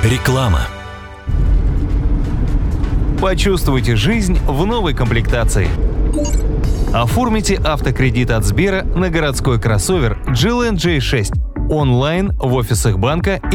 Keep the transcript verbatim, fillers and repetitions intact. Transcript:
Реклама. Почувствуйте жизнь в новой комплектации. Оформите автокредит от Сбера на городской кроссовер джи эл эн джей шесть онлайн в офисах банка